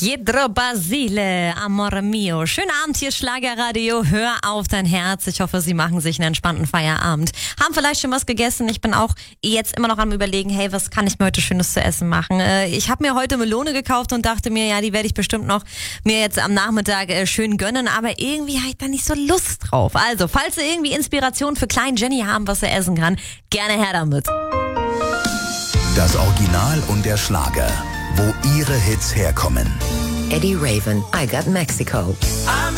Pietro Basile, Amore Mio. Schönen Abend hier, Schlagerradio. Hör auf dein Herz. Ich hoffe, Sie machen sich einen entspannten Feierabend. Haben vielleicht schon was gegessen. Ich bin auch jetzt immer noch am Überlegen, hey, was kann ich mir heute Schönes zu essen machen? Ich habe mir heute Melone gekauft und dachte mir, ja, die werde ich bestimmt noch mir jetzt am Nachmittag schön gönnen. Aber irgendwie habe ich da nicht so Lust drauf. Also, falls Sie irgendwie Inspiration für kleinen Jenny haben, was er essen kann, gerne her damit. Das Original und der Schlager, wo Ihre Hits herkommen. Eddie Raven, I Got Mexico.